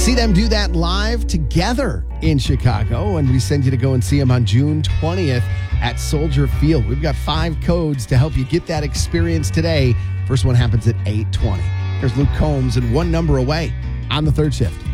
see them do that live together in Chicago, and we send you to go and see them on June 20th at Soldier Field. We've got 5 codes to help you get that experience today. First one happens at 8:20. There's Luke Combs and One Number Away on the third shift.